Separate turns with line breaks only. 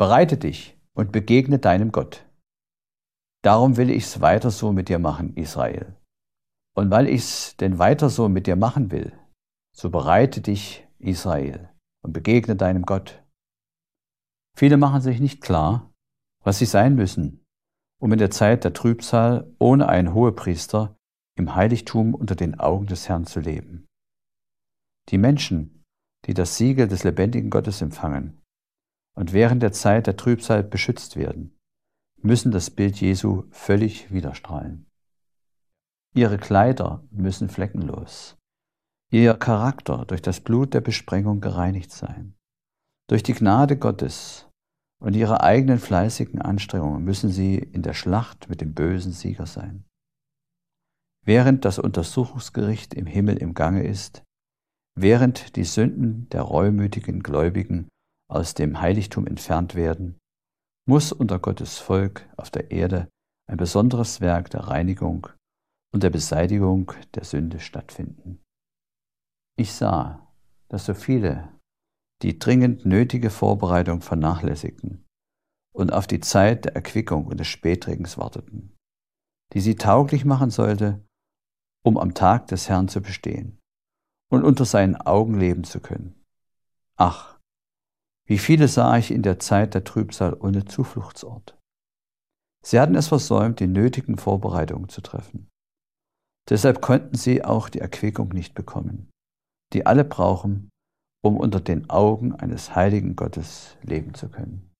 Bereite dich und begegne deinem Gott. Darum will ich's weiter so mit dir machen, Israel. Und weil ich's denn weiter so mit dir machen will, so bereite dich, Israel, und begegne deinem Gott. Viele machen sich nicht klar, was sie sein müssen, um in der Zeit der Trübsal ohne einen Hohepriester im Heiligtum unter den Augen des Herrn zu leben. Die Menschen, die das Siegel des lebendigen Gottes empfangen und während der Zeit der Trübsal beschützt werden, müssen das Bild Jesu völlig widerstrahlen. Ihre Kleider müssen fleckenlos, ihr Charakter durch das Blut der Besprengung gereinigt sein. Durch die Gnade Gottes und ihre eigenen fleißigen Anstrengungen müssen sie in der Schlacht mit dem Bösen Sieger sein. Während das Untersuchungsgericht im Himmel im Gange ist, während die Sünden der reumütigen Gläubigen aus dem Heiligtum entfernt werden, muss unter Gottes Volk auf der Erde ein besonderes Werk der Reinigung und der Beseitigung der Sünde stattfinden. Ich sah, dass so viele die dringend nötige Vorbereitung vernachlässigten und auf die Zeit der Erquickung und des Spätregens warteten, die sie tauglich machen sollte, um am Tag des Herrn zu bestehen und unter seinen Augen leben zu können. Ach, wie viele sah ich in der Zeit der Trübsal ohne Zufluchtsort. Sie hatten es versäumt, die nötigen Vorbereitungen zu treffen. Deshalb konnten sie auch die Erquickung nicht bekommen, die alle brauchen, um unter den Augen eines heiligen Gottes leben zu können.